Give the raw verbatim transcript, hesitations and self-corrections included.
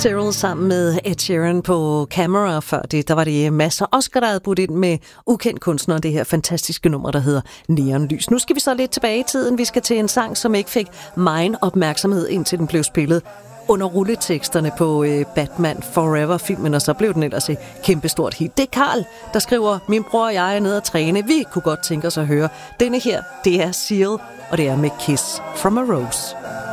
Cyril sammen med Ed Sheeran på Camera. Før det, der var det masser Oscar, der havde budt ind med ukendt kunstner, det her fantastiske nummer, der hedder Neonlys. Nu skal vi så lidt tilbage i tiden. Vi skal til en sang, som ikke fik megen opmærksomhed, indtil den blev spillet under rulleteksterne på øh, Batman Forever-filmen, og så blev den ellers et kæmpestort hit. Det er Karl, der skriver, min bror og jeg er nede at træne. Vi kunne godt tænke os at høre. Denne her, det er Seal, og det er med Kiss from a Rose.